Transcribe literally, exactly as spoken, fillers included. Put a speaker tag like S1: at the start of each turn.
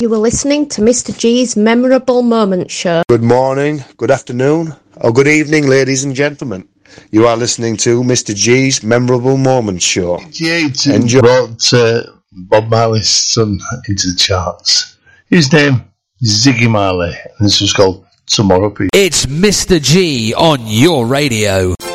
S1: You are listening to Mister G's Memorable Moments Show.
S2: Good morning, good afternoon, or good evening, ladies and gentlemen. You are listening to Mister G's Memorable Moments Show.
S3: eighty-eight Enjoy. Brought uh, Bob Marley's son into the charts. His name is Ziggy Marley, and this was called Tomorrow People.
S4: It's Mister G on your radio.